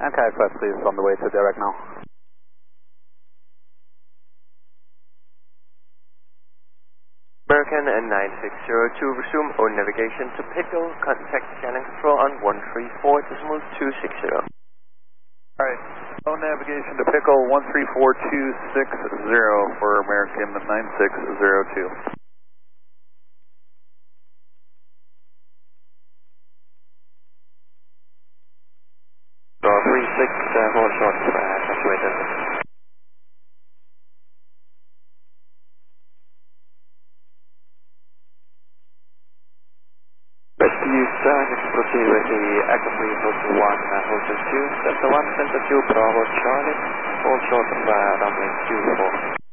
MKX West, please, on the way to direct now. American and 9602, resume on navigation to Pickle, contact scanning control on 134.260. Alright, on navigation to Pickle 134.260 for American 9602. 36, hold short, situated. Next proceed with the actively Hotel 1, Hotel 2, Delta 1, Delta 2, Bravo, Charlie, hold short, runway 24.